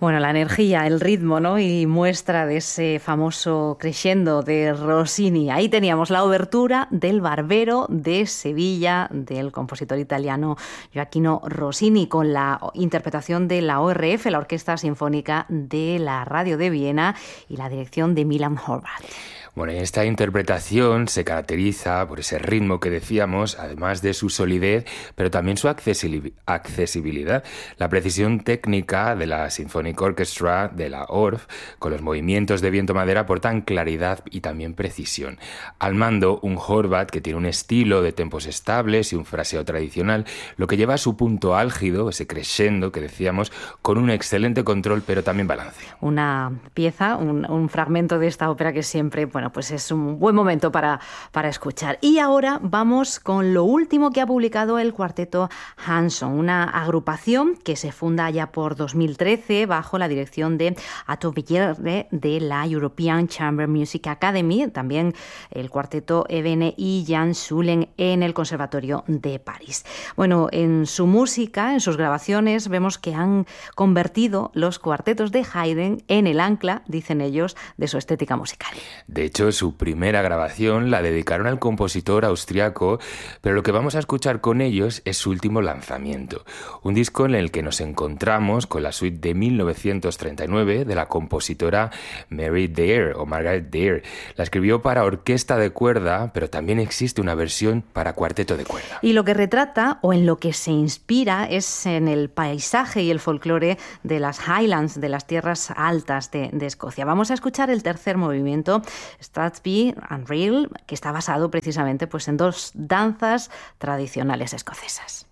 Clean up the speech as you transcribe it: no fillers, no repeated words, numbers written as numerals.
Bueno, la energía, el ritmo, ¿no? Y muestra de ese famoso crescendo de Rossini. Ahí teníamos la obertura del Barbero de Sevilla, del compositor italiano Gioachino Rossini, con la interpretación de la ORF, la Orquesta Sinfónica de la Radio de Viena, y la dirección de Milan Horváth. Bueno, esta interpretación se caracteriza por ese ritmo que decíamos, además de su solidez, pero también su accesibilidad. La precisión técnica de la Symphonic Orchestra, de la ORF, con los movimientos de viento-madera aportan claridad y también precisión. Al mando, un Horváth que tiene un estilo de tempos estables y un fraseo tradicional, lo que lleva a su punto álgido, ese crescendo que decíamos, con un excelente control, pero también balance. Una pieza, un fragmento de esta ópera que siempre, bueno, pues es un buen momento para escuchar. Y ahora vamos con lo último que ha publicado el cuarteto Hanson, una agrupación que se funda ya por 2013 bajo la dirección de Atto Villere de la European Chamber Music Academy, también el cuarteto Ebene y Jan Schulen en el Conservatorio de París. Bueno, en su música, en sus grabaciones, vemos que han convertido los cuartetos de Haydn en el ancla, dicen ellos, de su estética musical. De hecho, su primera grabación la dedicaron al compositor austriaco, pero lo que vamos a escuchar con ellos es su último lanzamiento, un disco en el que nos encontramos con la suite de 1939 de la compositora Mary Dare o Margaret Dare. La escribió para orquesta de cuerda, pero también existe una versión para cuarteto de cuerda. Y lo que retrata o en lo que se inspira es en el paisaje y el folclore de las Highlands, de las tierras altas de Escocia. Vamos a escuchar el tercer movimiento, Strathspey and Reel, que está basado precisamente pues, en dos danzas tradicionales escocesas.